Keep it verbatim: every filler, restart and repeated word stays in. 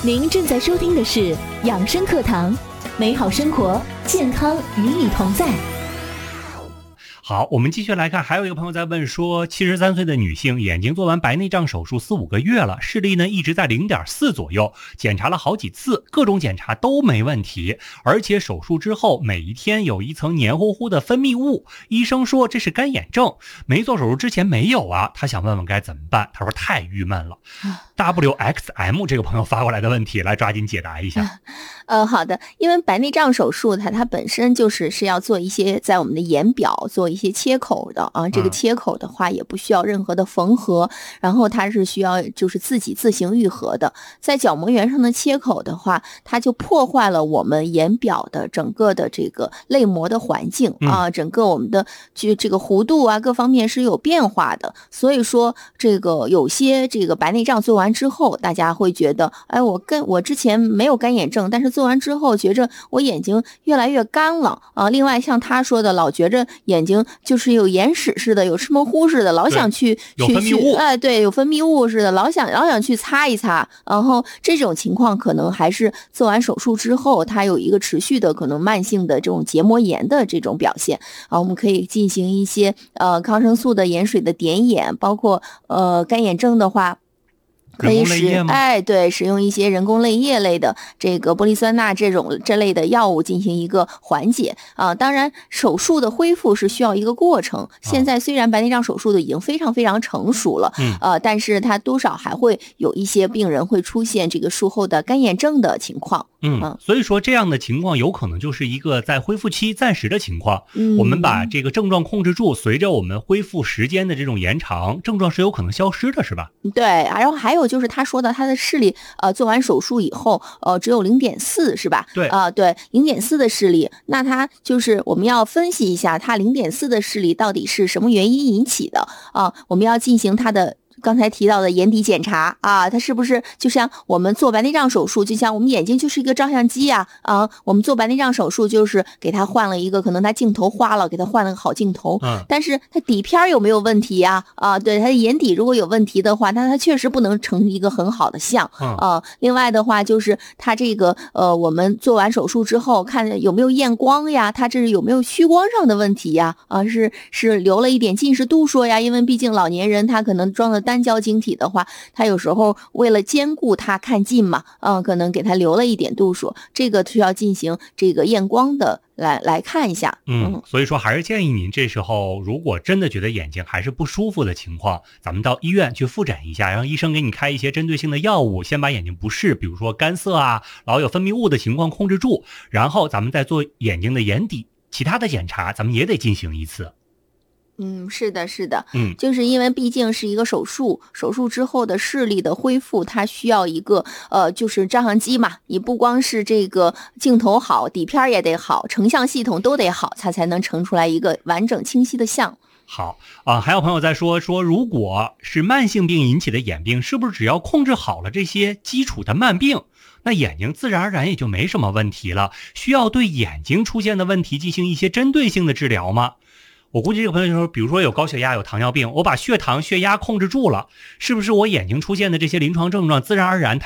您正在收听的是养生课堂，美好生活，健康与你同在。 好，我们继续来看，还有一个朋友在问说，七十三岁的女性眼睛做完白内障手术四五个月了，视力呢一直在 零点四 左右，检查了好几次，各种检查都没问题，而且手术之后每一天有一层黏糊糊的分泌物，医生说这是干眼症，没做手术之前没有啊，他想问问该怎么办，他说太郁闷了。W X M 这个朋友发过来的问题，来抓紧解答一下。 呃，好的，因为白内障手术它它本身就是是要做一些在我们的眼表做一些切口的啊，这个切口的话也不需要任何的缝合，然后它是需要就是自己自行愈合的。在角膜原上的切口的话，它就破坏了我们眼表的整个的这个泪膜的环境啊，整个我们的就这个弧度啊各方面是有变化的。所以说这个有些这个白内障做完之后，大家会觉得，哎，我跟我之前没有干眼症，但是做完之后觉着我眼睛越来越干了啊。另外像他说的，老觉着眼睛就是有眼屎似的，有吃模糊似的，老想去去去，哎，对，有分泌物似的，老想老想去擦一擦。然后这种情况可能还是做完手术之后，它有一个持续的可能慢性的这种结膜炎的这种表现啊。我们可以进行一些呃抗生素的眼水的点眼，包括呃干眼症的话。可以使哎，对，使用一些人工泪液类的这个玻璃酸钠这种这类的药物进行一个缓解啊。当然，手术的恢复是需要一个过程。现在虽然白内障手术的已经非常非常成熟了，嗯，呃，但是它多少还会有一些病人会出现这个术后的干眼症的情况。 嗯，所以说这样的情况有可能就是一个在恢复期暂时的情况。嗯，我们把这个症状控制住，随着我们恢复时间的这种延长，症状是有可能消失的，是吧？ 对，然后还有就是他说的他的视力，呃，做完手术以后，呃，只有 零点四 是吧？ 对， 啊、呃，对 ，零点四 的视力，那他就是我们要分析一下他 零点四 的视力到底是什么原因引起的啊、呃？我们要进行他的。刚才提到的眼底检查啊，它是不是就像我们做白内障手术，就像我们眼睛就是一个照相机啊啊，我们做白内障手术就是给它换了一个，可能它镜头花了，给它换了个好镜头，嗯，但是它底片有没有问题呀？啊，对，它的眼底如果有问题的话，那它确实不能成一个很好的像啊。另外的话就是它这个呃，我们做完手术之后看有没有验光呀，它这是有没有屈光上的问题呀？啊，是是留了一点近视度数呀，因为毕竟老年人他可能装了单胶晶体的话，他有时候为了兼顾他看近嘛，嗯，可能给他留了一点度数，这个需要进行这个验光的来来看一下。 嗯，所以说还是建议您这时候如果真的觉得眼睛还是不舒服的情况，咱们到医院去复诊一下，让医生给你开一些针对性的药物，先把眼睛不适，比如说干涩啊，老有分泌物的情况控制住，然后咱们再做眼睛的眼底其他的检查，咱们也得进行一次。 嗯，是的，是的， 嗯， 就是因为毕竟是一个手术，手术之后的视力的恢复，它需要一个呃，就是照相机嘛，你不光是这个镜头好，底片也得好，成像系统都得好，它才能成出来一个完整清晰的像。 好啊，还有朋友在说说，如果是慢性病引起的眼病，是不是只要控制好了这些基础的慢病，那眼睛自然而然也就没什么问题了？需要对眼睛出现的问题进行一些针对性的治疗吗？我估计这个朋友就说，比如说有高血压有糖尿病，我把血糖血压控制住了，是不是我眼睛出现的这些临床症状自然而然它